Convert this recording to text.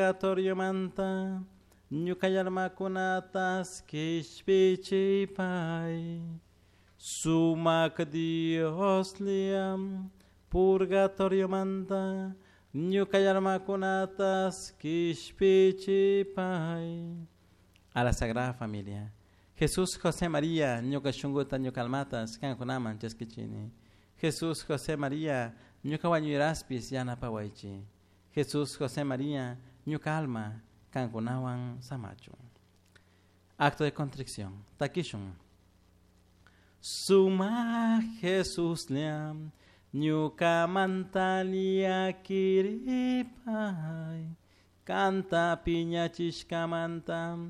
purgatorio manta, ñukayalma kunatas kishpichipay. Sumak Dios liam, purgatorio manta, ñukayalma kunatas kishpichipay. A la Sagrada Familia. Jesús, José, María, ñuka shunguta ñukalmatas, kankunaman cheskichini. Jesús, José, María, ñuka wañuiraspis yanapawaychi. Jesús, José, María, ñuka alma, kankunawan samachu. Acto de contrición. Takishun. Suma Jesús liam, ñuka mantalia kiripay. Canta piña chishkamanta.